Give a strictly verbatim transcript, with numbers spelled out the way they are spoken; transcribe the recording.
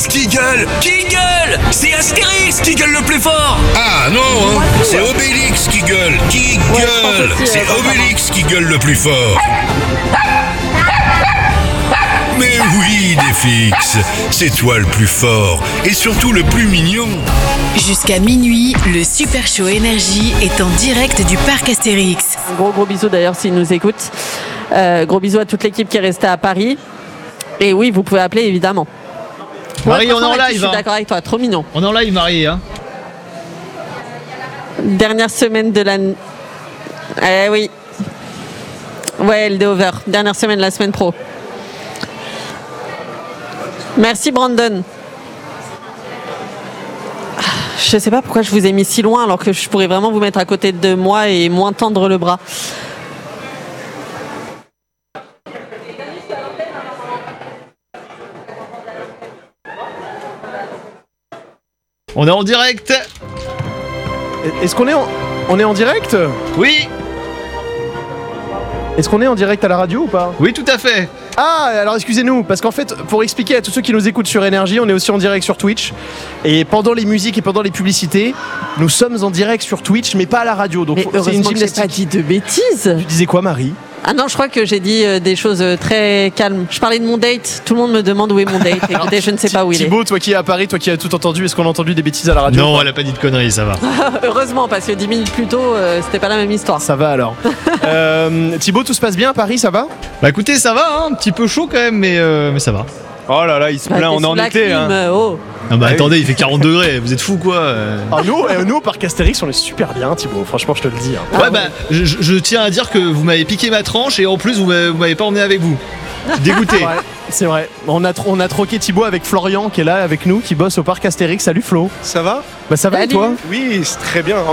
Astérix qui gueule. Qui gueule? C'est Astérix qui gueule le plus fort. Ah non, hein, c'est Obélix qui gueule. Qui Ouais, gueule? aussi, C'est euh, Obélix qui gueule le plus fort. Mais oui, Défix, c'est toi le plus fort et surtout le plus mignon. Jusqu'à minuit, le Super Show Énergie est en direct du parc Astérix. Un gros gros bisou d'ailleurs s'ils nous écoutent. Euh, gros bisous à toute l'équipe qui est restée à Paris. Et oui, vous pouvez appeler évidemment. Marie, Ouais, on est en franchement, live. Je suis Hein. d'accord avec toi, trop mignon. On est en live, Marie. Hein. Dernière semaine de la... Eh oui. Ouais, L D Over. Dernière semaine de la semaine pro. Merci Brandon. Je sais pas pourquoi je vous ai mis si loin alors que je pourrais vraiment vous mettre à côté de moi et moins tendre le bras. On est en direct. Est-ce qu'on est en, on est en direct? Oui. Est-ce qu'on est en direct à la radio ou pas? Oui, tout à fait. Ah, alors excusez-nous, parce qu'en fait, pour expliquer à tous ceux qui nous écoutent sur Énergie, on est aussi en direct sur Twitch. Et pendant les musiques et pendant les publicités, nous sommes en direct sur Twitch, mais pas à la radio. Donc Mais c'est une heureusement que j'ai gymnastique. pas dit de bêtises. Tu disais quoi, Marie? Ah non, je crois que j'ai dit euh, des choses euh, très calmes. Je parlais de mon date. Tout le monde me demande où est mon date. Écoutez, je ne sais pas où il est. Thibaut, toi qui es à Paris, toi qui as tout entendu, est-ce qu'on a entendu des bêtises à la radio? Non, elle a pas dit de conneries, ça va. Heureusement, parce que dix minutes plus tôt, euh, c'était pas la même histoire. Ça va alors. euh, Thibaut, tout se passe bien à Paris, ça va? Bah écoutez, ça va, hein, un petit peu chaud quand même, mais, euh, mais ça va. Oh là là, il se Bah, plaint, t'es on est en sous la été. clim, Hein. euh, oh. Ah bah Ah oui. attendez, il fait quarante degrés, vous êtes fous quoi euh. Ah, nous, euh, nous, au parc Astérix, on est super bien, Thibaut. Franchement, je te le dis. hein. Ouais bah, je, je- je tiens à dire que vous m'avez piqué ma tranche et en plus vous m'avez, vous m'avez pas emmené avec vous. Je suis dégoûté. Ouais, c'est vrai. On a, tro- on a troqué Thibaut avec Florian qui est là avec nous, qui bosse au parc Astérix. Salut Flo. Ça va? Bah ça va et Salut. toi? Oui, c'est très bien. En